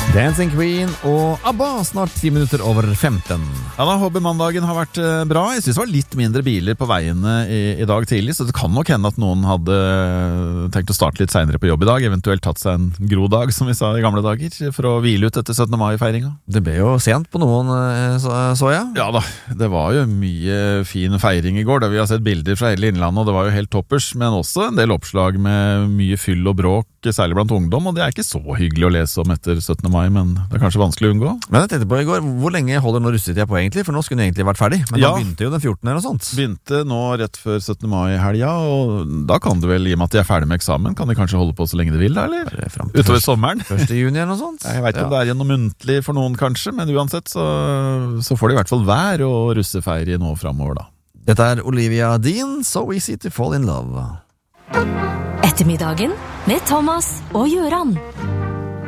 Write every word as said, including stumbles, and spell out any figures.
Dancing Queen og ABBA, snart ti minutter over femten. Ja da, håper mandagen har vært eh, bra. Jeg synes det var litt mindre biler på veiene i, i dag tidlig, så det kan nok hende at noen hadde tenkt å starte litt senere på jobb i dag, eventuelt tatt seg en grodag, som vi sa i gamle dager, for å hvile ut etter syttende mai-feiringa. Det ble jo sent på noen, så, så jeg. Ja da, det var jo mye fin feiring i går, da vi har sett bilder fra hele innlandet, og det var jo helt toppers, men også en del oppslag med mye fyll og bråk, særlig blant ungdom, og det er ikke så hyggelig å lese om etter syttende mai, men det er kanskje vanskelig å unngå. Men jeg tenkte på i går, hvor lenge holder nå russetida på egentlig? For nå skulle den egentlig vært ferdig, men ja, da begynte jo den fjortende eller noe sånt. Begynte nå rett før syttende mai-helga, og da kan det vel, i og med at de er ferdig med eksamen, kan de kanskje holde på så lenge de vil da, eller? Utover første, sommeren. første juni eller noe sånt. Jeg vet ikke ja. om det er gjennom muntlig for noen kanskje, men uansett så, så får de i hvert fall vær og russefeirie nå fremover da. Dette er Olivia Dean, So Easy to Fall in Love. Ettermiddagen med Thomas og Gjøran.